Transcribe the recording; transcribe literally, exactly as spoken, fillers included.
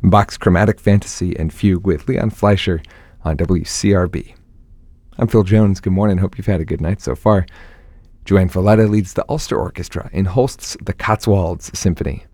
Bach's Chromatic Fantasy and Fugue with Leon Fleischer on W C R B. I'm Phil Jones. Good morning. Hope you've had a good night so far. Joanne Falletta leads the Ulster Orchestra in Holst's The Cotswolds Symphony.